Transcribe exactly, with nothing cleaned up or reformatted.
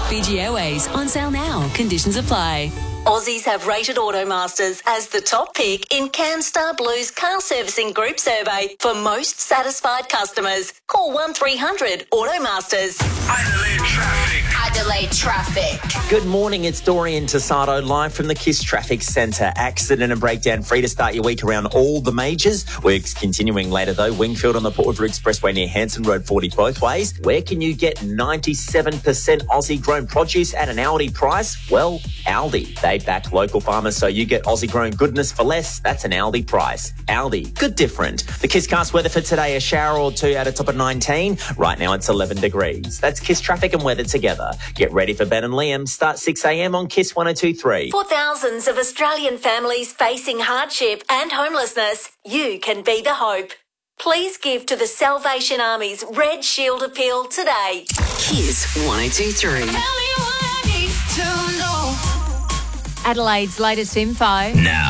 Fiji Airways, on sale now. Conditions apply. Aussies have rated Automasters as the top pick in CanStar Blue's car servicing group survey for most satisfied customers. Call one three hundred Automasters. Adelaide traffic. Adelaide traffic. Good morning, it's Dorian Tassado live from the KISS Traffic Centre. Accident and breakdown free to start your week around all the majors. Works continuing later though. Wingfield on the Port River Expressway near Hanson Road, forty both ways. Where can you get ninety-seven percent Aussie grown produce at an Aldi price? Well, Aldi. They back local farmers so you get Aussie grown goodness for less. That's an Aldi price. Aldi, good different. The KISS Cast weather for today, a shower or two at a top of nineteen. Right now it's eleven degrees. That's KISS traffic and weather together. Get ready for Ben and Liam. Start six a.m. on KISS one oh two point three. For thousands of Australian families facing hardship and homelessness, you can be the hope. Please give to the Salvation Army's Red Shield Appeal today. KISS one oh two point three. Tell me what I need to know. Adelaide's latest info. Now.